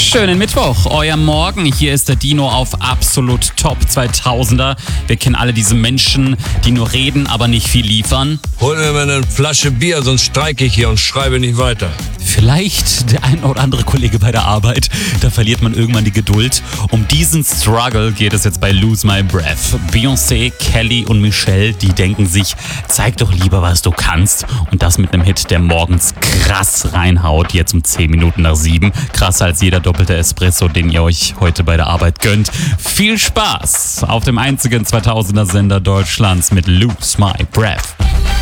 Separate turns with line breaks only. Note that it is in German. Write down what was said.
Schönen Mittwoch, euer Morgen. Hier ist der Dino auf Absolut Top 2000er. Wir kennen alle diese Menschen, die nur reden, aber nicht viel liefern.
Hol mir mal eine Flasche Bier, sonst streike ich hier und schreibe nicht weiter.
Vielleicht der ein oder andere Kollege bei der Arbeit, da verliert man irgendwann die Geduld. Um diesen Struggle geht es jetzt bei Lose My Breath. Beyoncé, Kelly und Michelle, die denken sich, zeig doch lieber, was du kannst. Und das mit einem Hit, der morgens krass reinhaut, jetzt um 10 Minuten nach 7. Krasser als jeder doppelte Espresso, den ihr euch heute bei der Arbeit gönnt. Viel Spaß auf dem einzigen 2000er Sender Deutschlands mit Lose My Breath.